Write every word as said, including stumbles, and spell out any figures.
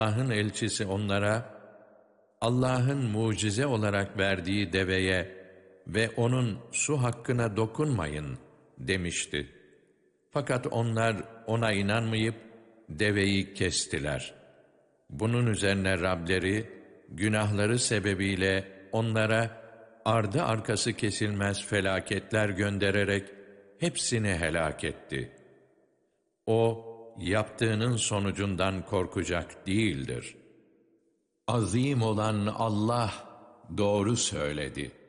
Allah'ın elçisi onlara, Allah'ın mucize olarak verdiği deveye ve onun su hakkına dokunmayın demişti. Fakat onlar ona inanmayıp deveyi kestiler. Bunun üzerine Rableri günahları sebebiyle onlara ardı arkası kesilmez felaketler göndererek hepsini helak etti. O yaptığının sonucundan korkacak değildir. Azim olan Allah doğru söyledi.